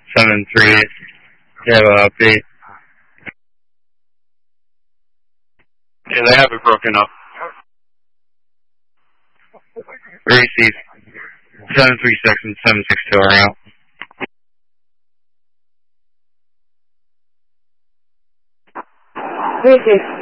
7-3. They have an update. Yeah, they have it broken up. Receive. 736 and 762 are out. Receive.